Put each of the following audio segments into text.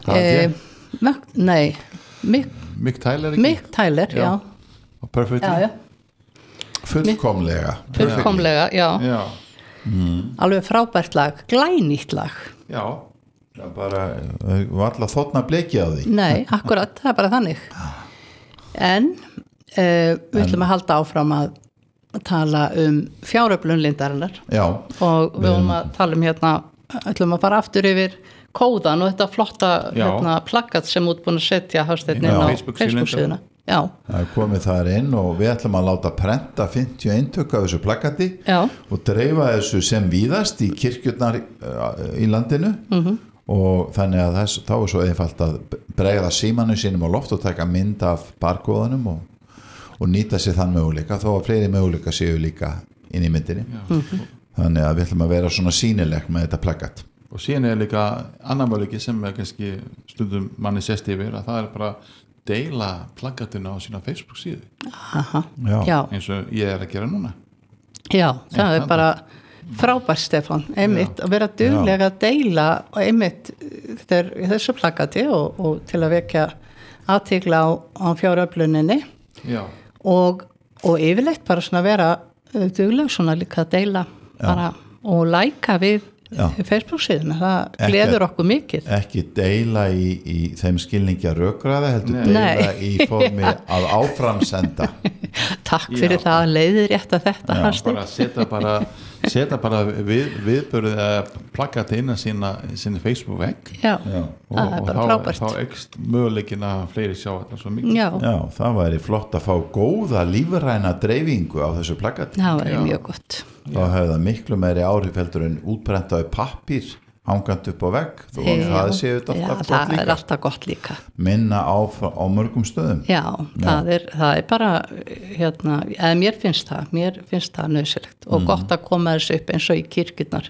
Mick Tyler ekki? Mick Tyler, já. Perfectly? Já. Fullkomlega, já. Alveg frábært lag, glænýtt lag. Já. Það bara var alltaf þotna bleki á því. Nei, akkurat, það bara þannig. En við ætlum að halda áfram að tala fjáröflun lindarinnar. Já. Og við ætlum að tala hérna, ætlum að fara aftur yfir kóðan og þetta flotta plaggat sem út búin að setja Hafsteinn inn á Facebook-síðuna. Já. Það komið þar inn og við ætlum að láta prenta 50 eintök af þessu plaggati og dreifa þessu sem víðast í kirkjurnar í landinu og þannig að þá svo einfalt að bregða símanum sínum á loft og taka mynd af barkóðanum og nýta sér þann möguleika þó að fleiri möguleika séu líka inn í myndinni. Þannig að við ætlum að vera svona sýnileg með þetta plaggat. Og síðan líka annar möguleiki sem kannski stundum manni sést yfir að það bara deila plaggatinu á sína Facebook síðu. Já. Eins og ég að gera núna. Já, það bara frábært Stefán, einmitt að vera duglega að deila og einmitt þessu plaggati og til að vekja athygli á fjáröfluninni og yfirleitt bara svona vera duglega svona líka að deila bara og læka við Facebook síðuna, það gleður okkur mikið. Ekki deila í þeim skilningi að rökræða, heldur deila í formi að áframsenda. Takk fyrir það, leiðir rétt að þetta. Bara setja bara viðbörðið að plaggati inn að sinni Facebook-vegg. Já, það bara frábært. Og þá ekst möguleikin að fleiri sjá þetta svo mikið. Já, það væri flott að fá góða lífræna dreifingu á þessu plaggati. Það væri mjög gott. Þá hefði það miklu meiri áhrif heldur en útprentaði pappír hangandi upp á vegg það séu þetta alltaf gott líka. Það alltaf gott líka. Minna á mörgum stöðum. Já, það er bara eða mér finnst það nauðsynlegt og gott að koma þessu upp eins og í kirkjurnar.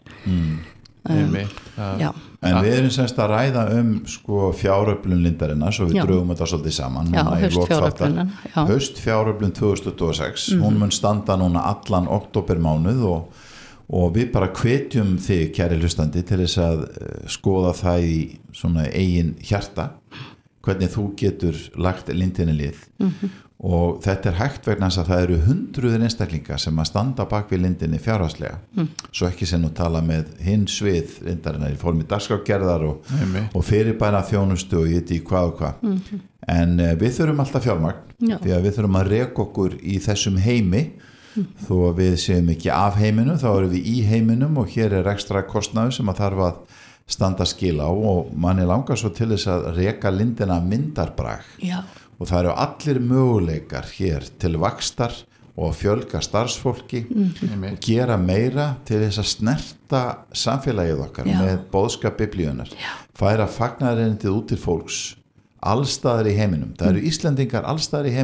En við erum semst að ræða fjáröflun lindarinnar svo við drögum þetta svolítið saman. Haustfjáröflun 2026 hún mun standa núna allan októbermánuð og við bara hvetjum þig kæri hlustandi til þess að skoða það í svona eigin hjarta hvernig þú getur lagt lindinni lið og þetta hægt vegna þess að það eru hundruðir einstaklinga sem að standa bak við lindinni fjárhagslega svo ekki sem nú tala með hinn svið lindarinnar í formi dagskrárgerðar og fyrirbæra þjónustu og ég veit í hvað og hvað en við þurfum alltaf fjármagn því að við þurfum að reka okkur í þessum heimi þó að við séum ekki af heiminum þá erum við í heiminum og hér ekstra kostnaður sem að þarf að standa skil á og manni langar svo til þess að reka lindina myndarbrag og það eru allir möguleikar hér til vaxtar og fjölga starfsfólki og gera meira til þess að snerta samfélagið okkar með boðskap biblíunar færa fagnaðarerindið út til fólks allstaðar í heiminum það eru Íslendingar allstaðar í heiminum